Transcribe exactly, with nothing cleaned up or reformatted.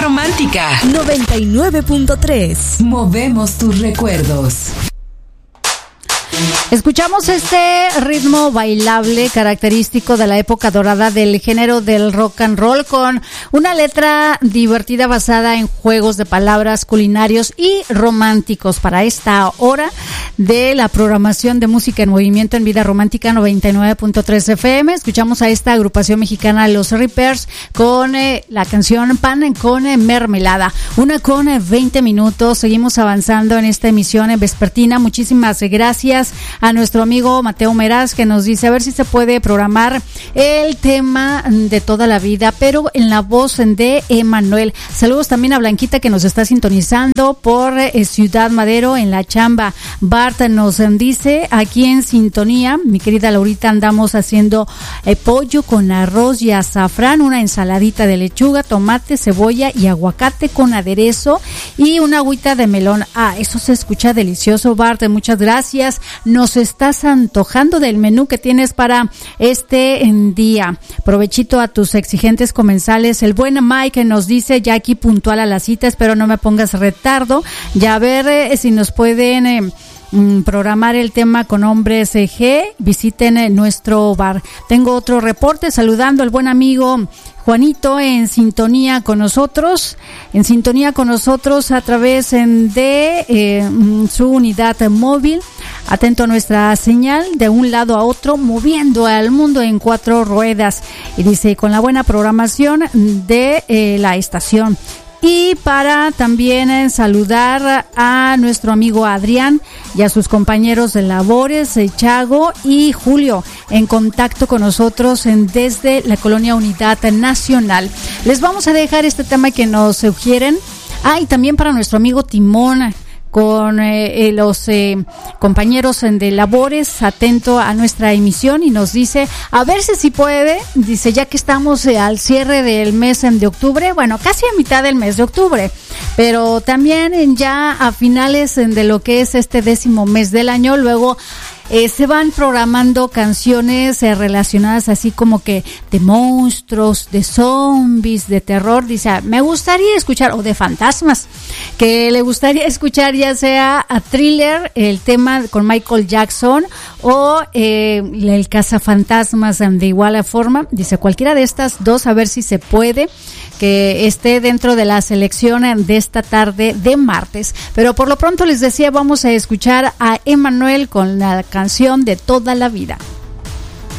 romántica. noventa y nueve punto tres. Movemos tus recuerdos. Escuchamos este ritmo bailable característico de la época dorada del género del rock and roll, con una letra divertida basada en juegos de palabras culinarios y románticos para esta hora de la programación de música en movimiento en Vida Romántica noventa y nueve punto tres F M. Escuchamos a esta agrupación mexicana Los Reapers con eh, la canción Pan con eh, Mermelada. Una con eh, veinte minutos. Seguimos avanzando en esta emisión eh, vespertina. Muchísimas gracias a nuestro amigo Mateo Meraz, que nos dice a ver si se puede programar el tema de toda la vida, pero en la voz de Emanuel. Saludos también a Blanquita, que nos está sintonizando por eh, Ciudad Madero en la chamba. Bart nos dice aquí en sintonía, mi querida Laurita, andamos haciendo eh, pollo con arroz y azafrán, una ensaladita de lechuga, tomate, cebolla y aguacate con aderezo y una agüita de melón. Ah, eso se escucha delicioso, Bart, muchas gracias. Nos estás antojando del menú que tienes para este día. Provechito a tus exigentes comensales. El buen Mike nos dice ya aquí puntual a la cita, espero no me pongas retardo. Ya a ver eh, si nos pueden eh, programar el tema con hombres G, visiten eh, nuestro bar. Tengo otro reporte saludando al buen amigo Juanito en sintonía con nosotros, en sintonía con nosotros a través de eh, su unidad móvil, atento a nuestra señal de un lado a otro, moviendo al mundo en cuatro ruedas, y dice con la buena programación de eh, la estación. Y para también eh, saludar a nuestro amigo Adrián y a sus compañeros de labores, eh, Chago y Julio, en contacto con nosotros en, desde la Colonia Unidad Nacional. Les vamos a dejar este tema que nos sugieren. Ah, y también para nuestro amigo Timón, con eh, eh, los eh, compañeros de labores, atento a nuestra emisión, y nos dice, a ver si si puede, dice, ya que estamos eh, al cierre del mes de octubre, bueno, casi a mitad del mes de octubre, pero también eh, ya a finales eh, de lo que es este décimo mes del año, luego Eh, se van programando canciones eh, relacionadas así como que de monstruos, de zombies, de terror. Dice, me gustaría escuchar, o de fantasmas, que le gustaría escuchar ya sea a Thriller, el tema con Michael Jackson, o eh, el Cazafantasmas de igual forma. Dice, cualquiera de estas dos, a ver si se puede que esté dentro de la selección de esta tarde de martes. Pero por lo pronto les decía, vamos a escuchar a Emanuel con la canción de toda la vida.